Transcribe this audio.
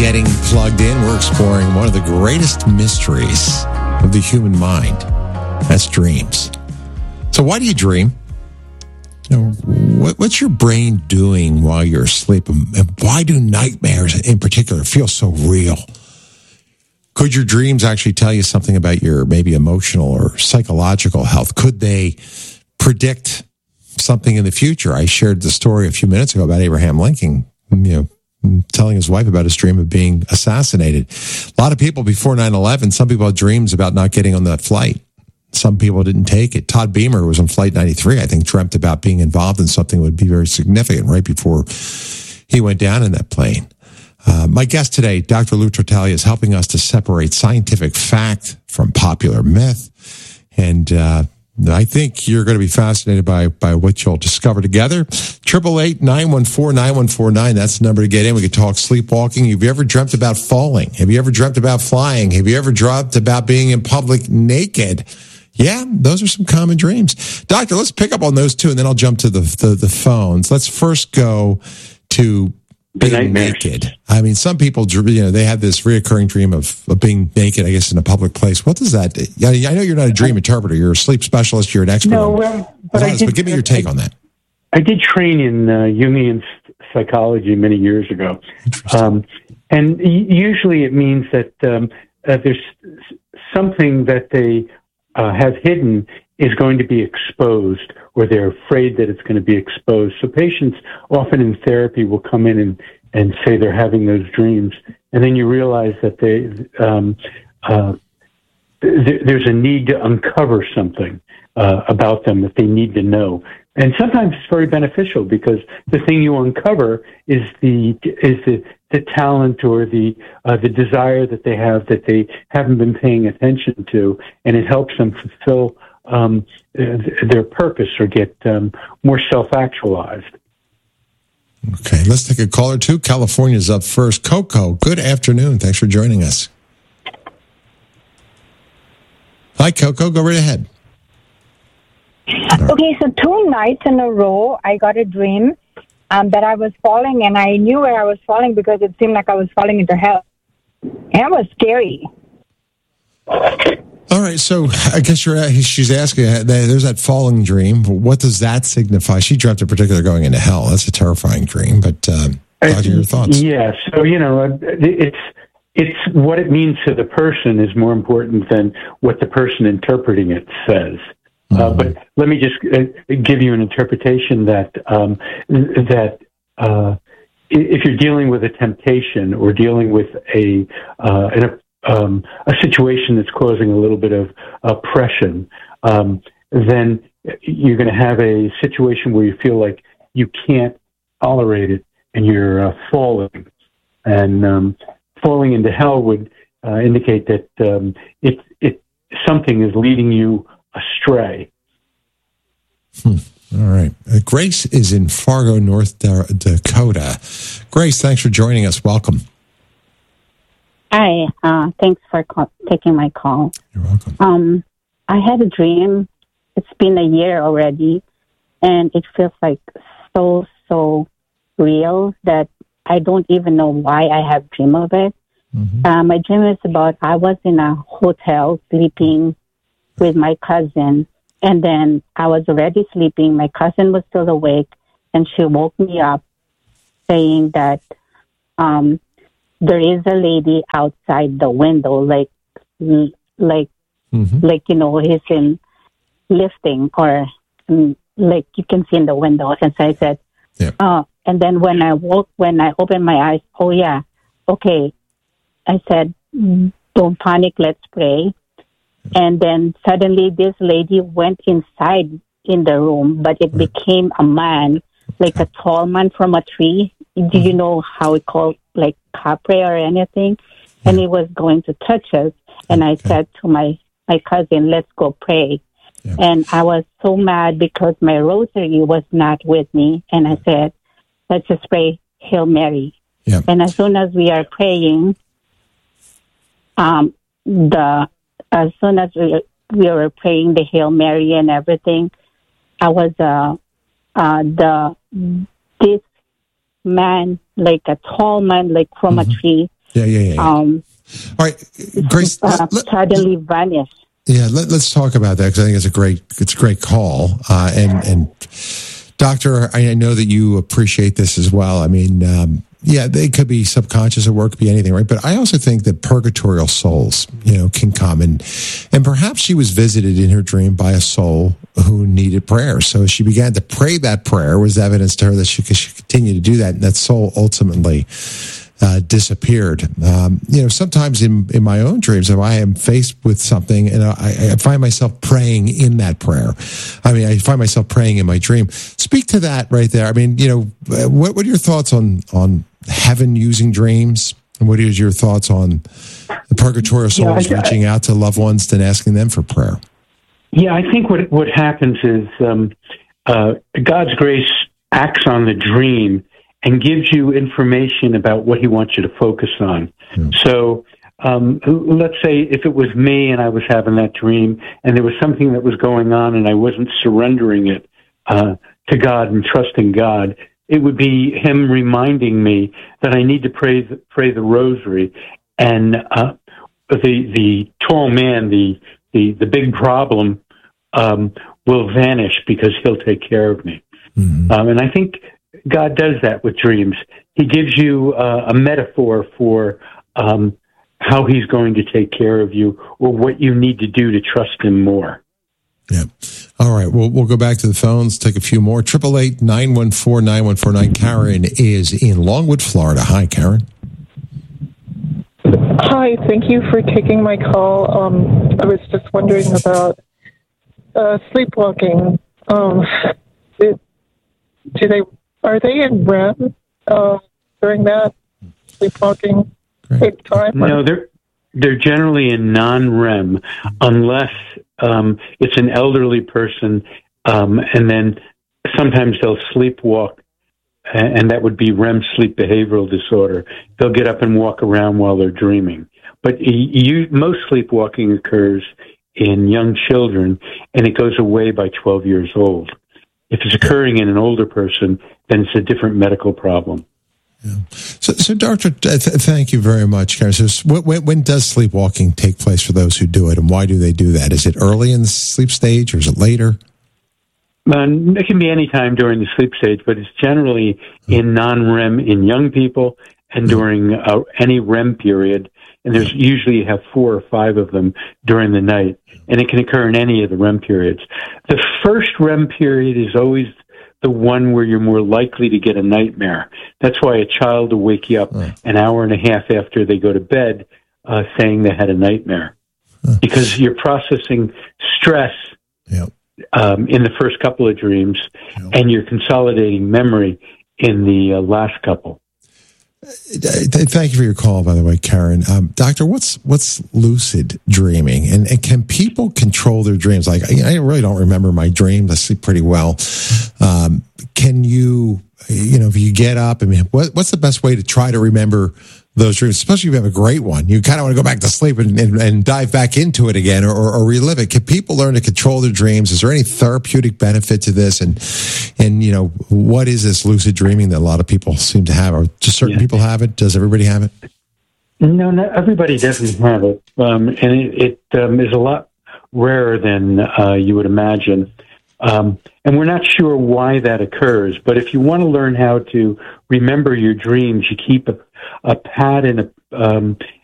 getting plugged in. We're exploring one of the greatest mysteries of the human mind. That's dreams. So why do you dream? You know, what's your brain doing while you're asleep? And why do nightmares in particular feel so real? Could your dreams actually tell you something about your maybe emotional or psychological health? Could they predict something in the future? I shared the story a few minutes ago about Abraham Lincoln, telling his wife about his dream of being assassinated. A lot of people before 9/11, some people had dreams about not getting on that flight. Some people didn't take it. Todd Beamer, who was on Flight 93, I think, dreamt about being involved in something that would be very significant right before he went down in that plane. My guest today, Dr. Lou Tartaglia, is helping us to separate scientific fact from popular myth. And I think you're going to be fascinated by what you'll discover together. 888-914-9149. That's the number to get in. We could talk sleepwalking. Have you ever dreamt about falling? Have you ever dreamt about flying? Have you ever dreamt about being in public naked? Yeah, those are some common dreams. Doctor, let's pick up on those two, and then I'll jump to the phones. Let's first go to being naked. I mean, some people, they have this reoccurring dream of being naked, I guess, in a public place. What does that? I know you're not a dream interpreter. You're a sleep specialist. You're an expert. No, but give me your take on that. I did train in Jungian psychology many years ago, and usually it means that there's something that they have hidden is going to be exposed, or they're afraid that it's going to be exposed. So patients often in therapy will come in and say they're having those dreams, and then you realize that there's a need to uncover something about them that they need to know. And sometimes it's very beneficial because the thing you uncover is the talent or the desire that they have that they haven't been paying attention to, and it helps them fulfill their purpose or get more self-actualized. Okay, let's take a call or two. California's up first. Coco, good afternoon. Thanks for joining us. Hi, Coco. Go right ahead. Okay, so 2 nights in a row, I got a dream that I was falling, and I knew where I was falling because it seemed like I was falling into hell. And it was scary. All right, so I guess she's asking, there's that falling dream. What does that signify? She dreamt in particular going into hell. That's a terrifying dream, but your thoughts? Yeah, so, it's what it means to the person is more important than what the person interpreting it says. But let me just give you an interpretation that if you're dealing with a temptation or dealing with a situation that's causing a little bit of oppression, then you're going to have a situation where you feel like you can't tolerate it and you're falling. And falling into hell would indicate that something is leading you astray. All right. Grace is in Fargo, North Dakota. Grace, thanks for joining us. Welcome. Hi. Thanks for taking my call. You're welcome. I had a dream. It's been a year already, and it feels like so real that I don't even know why I have dream of it. Mm-hmm. My dream is about I was in a hotel sleeping with my cousin, and then I was already sleeping. My cousin was still awake, and she woke me up saying that there is a lady outside the window, like he's in lifting, or like you can see in the window. And so I said, yeah. And then when I opened my eyes, oh yeah, okay. I said, don't panic, let's pray. And then suddenly this lady went inside in the room, but it became a man, like a tall man from a tree. Do you know how it called, like capre or anything? And he was going to touch us. And I said to my cousin, let's go pray. Yeah. And I was so mad because my rosary was not with me. And I said, let's just pray Hail Mary. Yeah. And as soon as we are praying, as soon as we were praying the Hail Mary and everything, I was this man, like a tall man, like from a tree, Yeah. All right, Grace. Suddenly vanished. Yeah, let's talk about that, because I think it's a great call. And Doctor, I know that you appreciate this as well. I mean, they could be subconscious at work, could be anything, right? But I also think that purgatorial souls, can come, and perhaps she was visited in her dream by a soul who needed prayer. So she began to pray that prayer, was evidence to her that she could continue to do that, and that soul ultimately disappeared. Sometimes in my own dreams, if I am faced with something and I find myself praying in that prayer, I find myself praying in my dream. Speak to that right there. I mean, what are your thoughts on heaven using dreams? And what is your thoughts on the purgatorial souls reaching out to loved ones and asking them for prayer? Yeah, I think what happens is God's grace acts on the dream and gives you information about what he wants you to focus on. So let's say if it was me and I was having that dream and there was something that was going on and I wasn't surrendering it to God and trusting God, it would be him reminding me that I need to pray the rosary. And the tall man, the big problem will vanish because he'll take care of me. Mm-hmm. And I think God does that with dreams. He gives you a metaphor for how he's going to take care of you or what you need to do to trust him more. Yeah. All right. We'll go back to the phones, take a few more. 888-914-9149. Karen is in Longwood, Florida. Hi, Karen. Hi. Thank you for taking my call. I was just wondering about sleepwalking. Are they in REM during that sleepwalking time? No, they're generally in non-REM unless it's an elderly person, and then sometimes they'll sleepwalk, and that would be REM sleep behavioral disorder. They'll get up and walk around while they're dreaming. But most sleepwalking occurs in young children, and it goes away by 12 years old. If it's occurring in an older person, then it's a different medical problem. Yeah. So Doctor, thank you very much, Karen. So when does sleepwalking take place for those who do it, and why do they do that? Is it early in the sleep stage, or is it later? It can be any time during the sleep stage, but it's generally in non-REM in young people and during any REM period. And there's usually you have 4 or 5 of them during the night, and it can occur in any of the REM periods. The first REM period is always the one where you're more likely to get a nightmare. That's why a child will wake you up an hour and a half after they go to bed saying they had a nightmare. Because you're processing stress in the first couple of dreams, and you're consolidating memory in the last couple. Thank you for your call, by the way, Karen. Doctor, what's lucid dreaming, and can people control their dreams? Like, I really don't remember my dreams. I sleep pretty well. Can you, if you get up, what's the best way to try to remember those dreams, especially if you have a great one? You kind of want to go back to sleep and dive back into it again or relive it. Can people learn to control their dreams? Is there any therapeutic benefit to this? And what is this lucid dreaming that a lot of people seem to have? Or just certain people have it? Does everybody have it? No, not everybody doesn't have it. And it is a lot rarer than you would imagine. And we're not sure why that occurs. But if you want to learn how to remember your dreams, you keep a pad in